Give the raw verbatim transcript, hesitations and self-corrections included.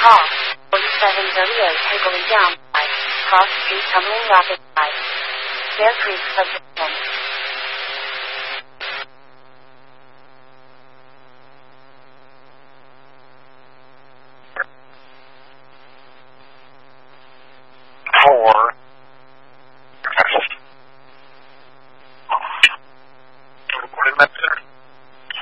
Car forty-seven thirty-eight Hagley down by. Cross street tumbling rapid by. Fair Creek subject ten.